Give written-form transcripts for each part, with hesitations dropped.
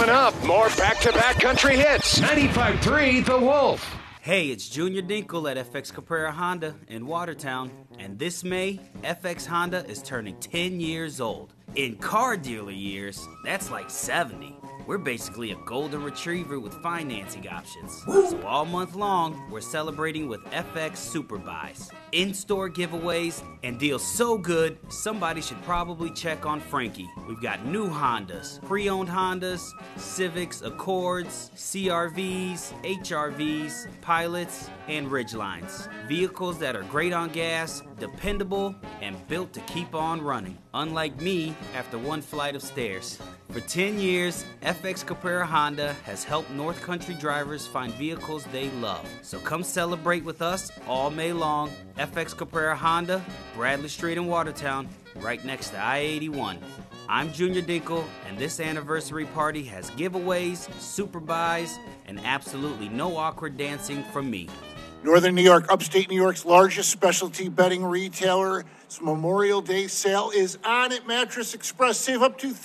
Coming up, more back-to-back country hits. 95.3 The Wolf. Hey, it's Junior Dinkle at FX Caprera Honda in Watertown. And this May, FX Honda is turning 10 years old. In car dealer years, that's like 70. We're basically a golden retriever with financing options. So all month long, we're celebrating with FX Super Buys. In-store giveaways and deals so good, somebody should probably check on Frankie. We've got new Hondas, pre-owned Hondas, Civics, Accords, CRVs, HRVs, Pilots, and Ridgelines. Vehicles that are great on gas, dependable, and built to keep on running. Unlike me, after one flight of stairs. For 10 years, FX Caprera Honda has helped North Country drivers find vehicles they love. So come celebrate with us all May long. FX Caprera Honda, Bradley Street in Watertown, right next to I-81. I'm Junior Dinkle, and this anniversary party has giveaways, super buys, and absolutely no awkward dancing from me. Northern New York, upstate New York's largest specialty bedding retailer. Its Memorial Day sale is on at Mattress Express. Save up to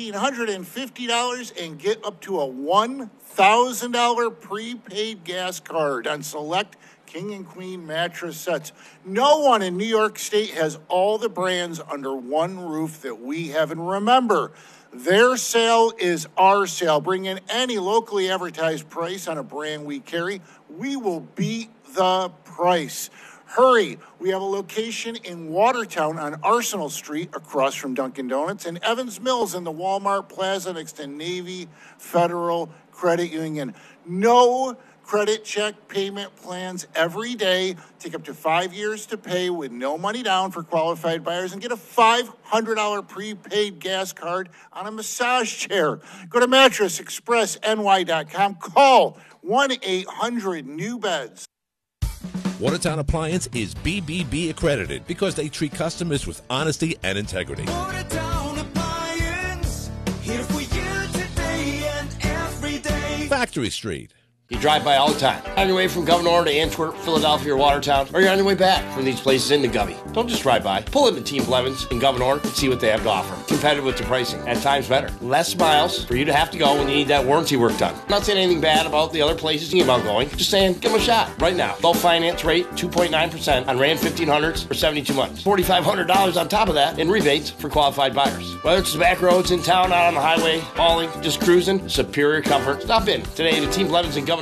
$1,350 and get up to a $1,000 prepaid gas card on select King and Queen mattress sets. No one in New York State has all the brands under one roof that we have. And remember, their sale is our sale. Bring in any locally advertised price on a brand we carry. We will beat the price. Hurry. We have a location in Watertown on Arsenal Street across from Dunkin' Donuts, and Evans Mills in the Walmart Plaza next to Navy Federal Credit Union. No credit check payment plans every day. Take up to 5 years to pay with no money down for qualified buyers, and get a $500 prepaid gas card on a massage chair. Go to mattressexpressny.com. Call 1-800-NEW-BEDS. Watertown Appliance is BBB accredited because they treat customers with honesty and integrity. Watertown Appliance, here for you today and every day. Factory Street. You drive by all the time. On your way from Governor to Antwerp, Philadelphia, or Watertown, or you're on your way back from these places into Govey. Don't just drive by. Pull into Team Blevins in Governor and see what they have to offer. Competitive with the pricing. At times better. Less miles for you to have to go when you need that warranty work done. I'm not saying anything bad about the other places you're thinking about going. Just saying, give them a shot right now. Low finance rate, 2.9% on Ram 1500s for 72 months. $4,500 on top of that in rebates for qualified buyers. Whether it's the back roads, in town, out on the highway, hauling, just cruising, superior comfort. Stop in today to Team Blevins in Governor.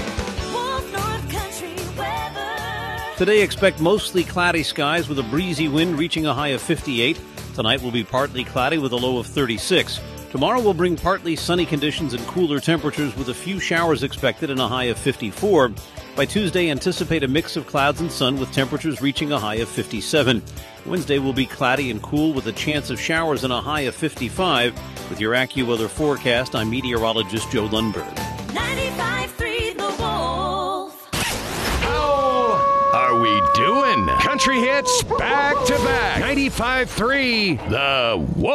Today, expect mostly cloudy skies with a breezy wind reaching a high of 58. Tonight will be partly cloudy with a low of 36. Tomorrow will bring partly sunny conditions and cooler temperatures with a few showers expected and a high of 54. By Tuesday, anticipate a mix of clouds and sun with temperatures reaching a high of 57. Wednesday will be cloudy and cool with a chance of showers and a high of 55. With your AccuWeather forecast, I'm meteorologist Joe Lundberg. 95.3 The Wolf. How are we doing? Country hits back to back. 95.3 The Wolf.